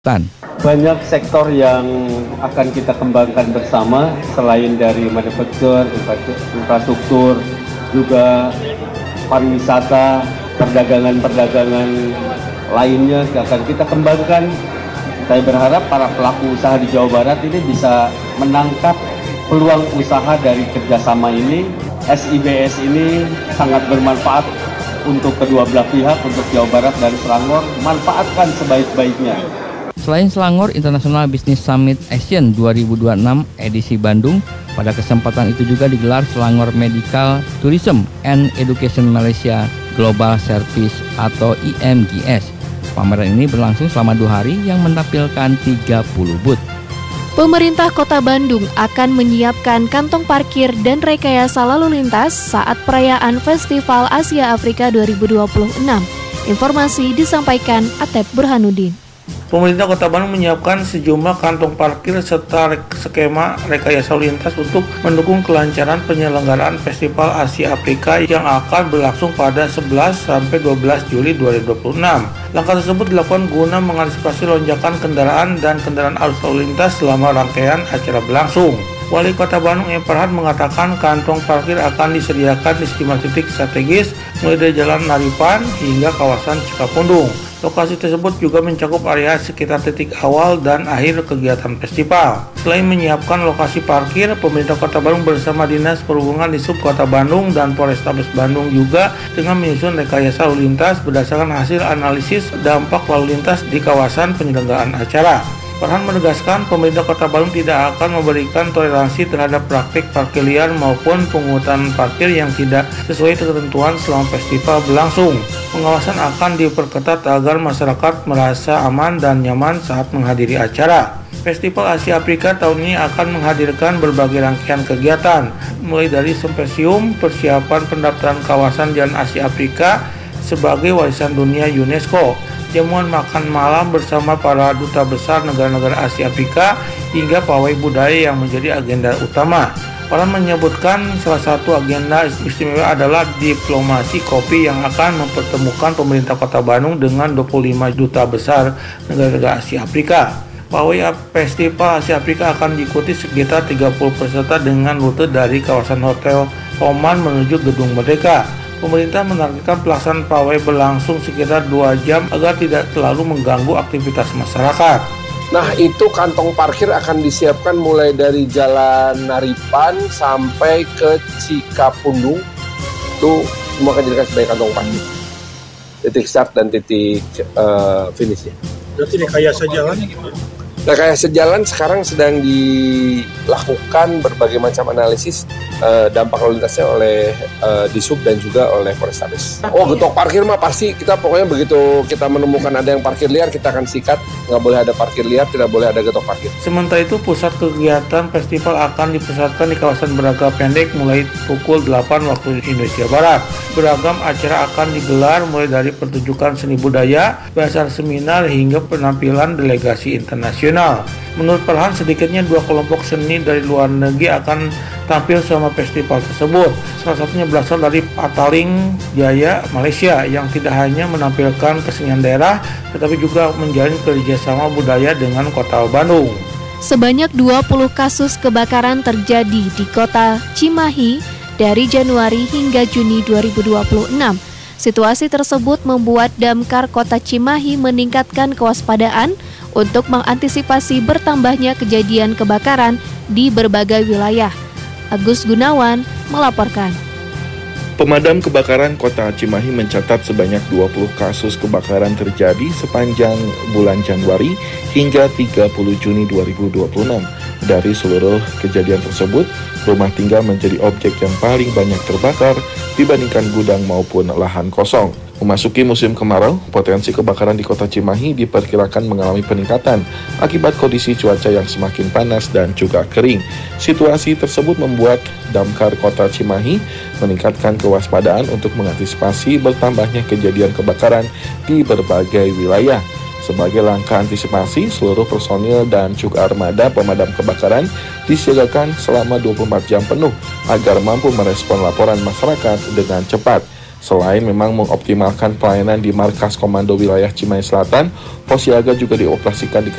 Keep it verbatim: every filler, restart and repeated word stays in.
Tan. Banyak sektor yang akan kita kembangkan bersama selain dari manufaktur, infrastruktur, juga pariwisata, perdagangan-perdagangan lainnya akan kita kembangkan. Saya berharap para pelaku usaha di Jawa Barat ini bisa menangkap peluang usaha dari kerjasama ini. S I B S ini sangat bermanfaat untuk kedua belah pihak, untuk Jawa Barat dan Selangor. Manfaatkan sebaik-baiknya. Selain Selangor International Business Summit Asian dua ribu dua puluh enam edisi Bandung, pada kesempatan itu juga digelar Selangor Medical Tourism and Education Malaysia Global Service atau I M G S. Pameran ini berlangsung selama dua hari yang menampilkan tiga puluh booth. Pemerintah Kota Bandung akan menyiapkan kantong parkir dan rekayasa lalu lintas saat perayaan Festival Asia Afrika dua ribu dua puluh enam. Informasi disampaikan Atep Burhanuddin. Pemerintah Kota Bandung menyiapkan sejumlah kantong parkir serta skema rekayasa lalu lintas untuk mendukung kelancaran penyelenggaraan Festival Asia Afrika yang akan berlangsung pada sebelas sampai dua belas Juli dua ribu dua puluh enam. Langkah tersebut dilakukan guna mengantisipasi lonjakan kendaraan dan kendaraan arus lalu lintas selama rangkaian acara berlangsung. Wali Kota Bandung M. Farhan mengatakan kantong parkir akan disediakan di sejumlah titik strategis mulai dari Jalan Naripan hingga kawasan Cikapundung. Lokasi tersebut juga mencakup area sekitar titik awal dan akhir kegiatan festival. Selain menyiapkan lokasi parkir, pemerintah Kota Bandung bersama Dinas Perhubungan di Sub Kota Bandung dan Polrestabes Bandung juga dengan menyusun rekayasa lalu lintas berdasarkan hasil analisis dampak lalu lintas di kawasan penyelenggaraan acara. Farhan menegaskan pemerintah Kota Bandung tidak akan memberikan toleransi terhadap praktik parkir liar maupun pungutan parkir yang tidak sesuai ketentuan selama festival berlangsung. Pengawasan akan diperketat agar masyarakat merasa aman dan nyaman saat menghadiri acara. Festival Asia Afrika tahun ini akan menghadirkan berbagai rangkaian kegiatan, mulai dari simposium persiapan pendaftaran kawasan Jalan Asia Afrika sebagai warisan dunia UNESCO, jamuan makan malam bersama para duta besar negara-negara Asia Afrika, hingga pawai budaya yang menjadi agenda utama. Farhan menyebutkan salah satu agenda istimewa adalah diplomasi kopi yang akan mempertemukan pemerintah Kota Bandung dengan dua puluh lima duta besar negara-negara Asia Afrika. Pawai Festival Asia Afrika akan diikuti sekitar tiga puluh peserta dengan rute dari kawasan Hotel Oman menuju Gedung Merdeka. Pemerintah menargetkan pelaksanaan pawai berlangsung sekitar dua jam agar tidak terlalu mengganggu aktivitas masyarakat. Nah, itu kantong parkir akan disiapkan mulai dari Jalan Naripan sampai ke Cikapundung. Itu semua akan dijadikan sebagai kantong parkir. Titik start dan titik uh, finishnya. Berarti rekayasa jalan? Rekayasa jalan sekarang sedang dilakukan berbagai macam analisis uh, dampak lalu lintasnya oleh uh, Disub dan juga oleh Polrestabes. Oh, getok parkir mah pasti kita pokoknya begitu kita menemukan ada yang parkir liar kita akan sikat, nggak boleh ada parkir liar, tidak boleh ada getok parkir. Sementara itu pusat kegiatan festival akan dipusatkan di kawasan Braga Pendek mulai pukul delapan waktu Indonesia Barat. Beragam acara akan digelar mulai dari pertunjukan seni budaya, bazar seminar hingga penampilan delegasi internasional. Menurut Farhan, sedikitnya dua kelompok seni dari luar negeri akan tampil selama festival tersebut. Salah satunya berasal dari Pataling Jaya, Malaysia, yang tidak hanya menampilkan kesenian daerah, tetapi juga menjalin kerjasama budaya dengan Kota Bandung. Sebanyak dua puluh kasus kebakaran terjadi di Kota Cimahi dari Januari hingga Juni dua ribu dua puluh enam. Situasi tersebut membuat Damkar Kota Cimahi meningkatkan kewaspadaan untuk mengantisipasi bertambahnya kejadian kebakaran di berbagai wilayah. Agus Gunawan melaporkan. Pemadam kebakaran Kota Cimahi mencatat sebanyak dua puluh kasus kebakaran terjadi sepanjang bulan Januari hingga tiga puluh Juni dua ribu dua puluh enam. Dari seluruh kejadian tersebut, rumah tinggal menjadi objek yang paling banyak terbakar dibandingkan gudang maupun lahan kosong. Memasuki musim kemarau, potensi kebakaran di Kota Cimahi diperkirakan mengalami peningkatan akibat kondisi cuaca yang semakin panas dan juga kering. Situasi tersebut membuat Damkar Kota Cimahi meningkatkan kewaspadaan untuk mengantisipasi bertambahnya kejadian kebakaran di berbagai wilayah. Sebagai langkah antisipasi, seluruh personil dan juga armada pemadam kebakaran disiagakan selama dua puluh empat jam penuh agar mampu merespon laporan masyarakat dengan cepat. Selain memang mengoptimalkan pelayanan di markas Komando Wilayah Cimahi Selatan, pos siaga juga dioperasikan di